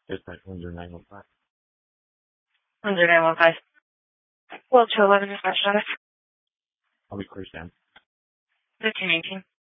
Dispatch 10915. 10915. Well, to 11 dispatch status. I'll be clear, Sam. 1518.